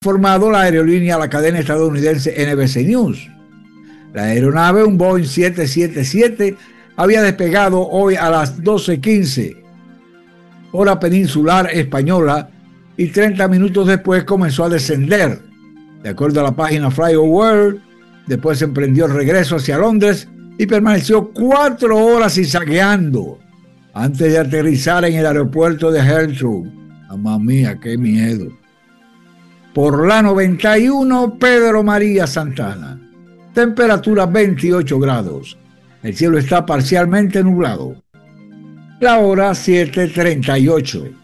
informado la aerolínea a la cadena estadounidense NBC News. La aeronave, un Boeing 777, había despegado hoy a las 12:15, hora peninsular española, y 30 minutos después comenzó a descender. De acuerdo a la página FlightAware, después emprendió el regreso hacia Londres y permaneció 4 horas zigzagueando antes de aterrizar en el aeropuerto de Heathrow. Mamma mía, qué miedo. Por la 91, Pedro María Santana. Temperatura 28 grados. El cielo está parcialmente nublado. La hora 7:38.